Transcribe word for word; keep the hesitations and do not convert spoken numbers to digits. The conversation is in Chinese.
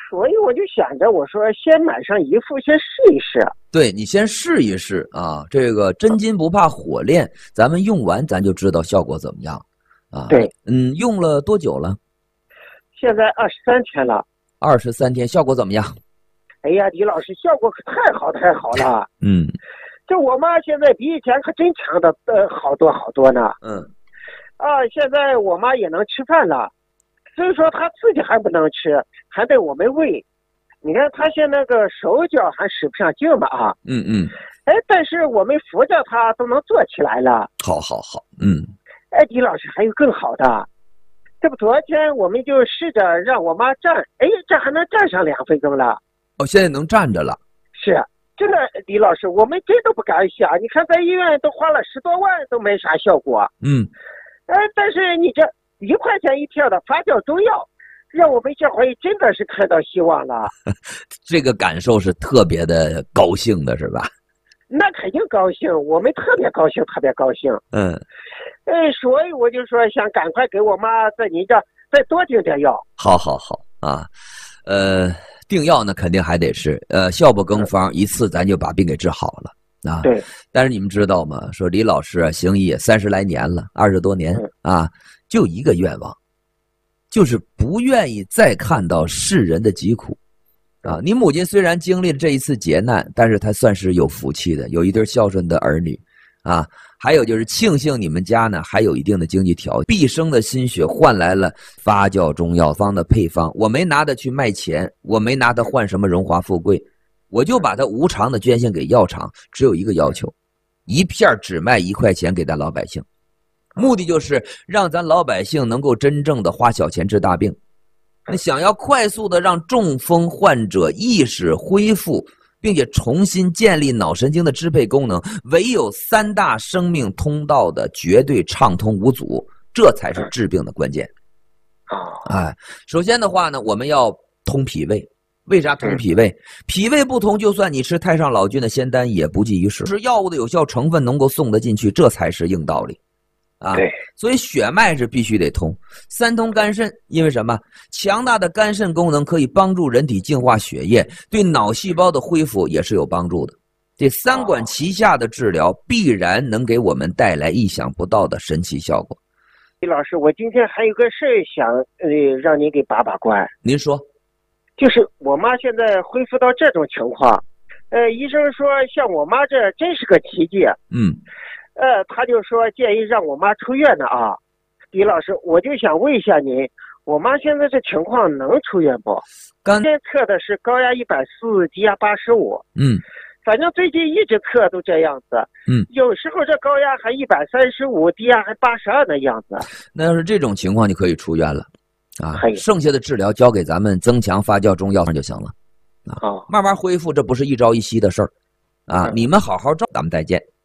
所以我就想着，我说先买上一副，先试一试。 对，你先试一试啊，这个真金不怕火炼，咱们用完咱就知道效果怎么样啊。 对， 嗯，用了多久了？ 现在二十三天了。 二十三天，效果怎么样？ 哎呀，李老师，效果可太好太好了。 嗯， 这我妈现在比以前可真强的呃好多好多呢。 嗯， 啊，现在我妈也能吃饭了，所以说她自己还不能吃，还得我们喂。你看她现在那个手脚还使不上劲嘛啊。 嗯嗯。 哎，但是我们扶着她都能坐起来了。 好好好，嗯。 哎，李老师还有更好的，这不昨天我们就试着让我妈站，哎，这还能站上两分钟了。 哦，现在能站着了。 是，真的，李老师，我们真都不敢想。你看，在医院都花了十多万，都没啥效果。 嗯， 哎，但是你这一块钱一片的发酵中药，让我们这回真的是看到希望了。 这个感受是特别的高兴的，是吧？ 那肯定高兴，我们特别高兴，特别高兴。 嗯， 哎，所以我就说想赶快给我妈在您这再多订点药。 好好好啊，呃。订药呢，肯定还得是，呃，效不更方，一次咱就把病给治好了啊。 对。 但是你们知道吗？说李老师啊，行医也三十来年了，二十多年啊，就一个愿望，就是不愿意再看到世人的疾苦啊。你母亲虽然经历了这一次劫难，但是她算是有福气的，有一对孝顺的儿女啊。还有就是庆幸你们家呢还有一定的经济条件，毕生的心血换来了发酵中药方的配方，我没拿它去卖钱，我没拿它换什么荣华富贵，我就把它无偿的捐献给药厂，只有一个要求，一片只卖一块钱给咱老百姓，目的就是让咱老百姓能够真正的花小钱治大病。那想要快速的让中风患者意识恢复，并且重新建立脑神经的支配功能，唯有三大生命通道的绝对畅通无阻，这才是治病的关键。哎，首先的话呢，我们要通脾胃。为啥通脾胃？脾胃不通，就算你吃太上老君的仙丹也不济于事。是药物的有效成分能够送得进去，这才是硬道理。啊， 对， 所以血脉是必须得通。三通肝肾，因为什么？强大的肝肾功能可以帮助人体净化血液，对脑细胞的恢复也是有帮助的。这三管齐下的治疗，必然能给我们带来意想不到的神奇效果。 李老师，我今天还有个事想呃让您给把把关。 您说， 就是我妈现在恢复到这种情况，呃，医生说像我妈这真是个奇迹。 嗯。 呃，他就说建议让我妈出院呢啊，李老师，我就想问一下您，我妈现在这情况能出院不？刚先测的是高压一百四，低压八十五。 嗯， 反正最近一直测都这样子。 嗯， 有时候这高压还一百三十五，低压还八十二的样子。 那要是这种情况，你可以出院了，啊， 可以。 剩下的治疗交给咱们增强发酵中药上就行了，啊， 哦， 慢慢恢复，这不是一朝一夕的事儿，啊， 嗯、 你们好好照，咱们再见。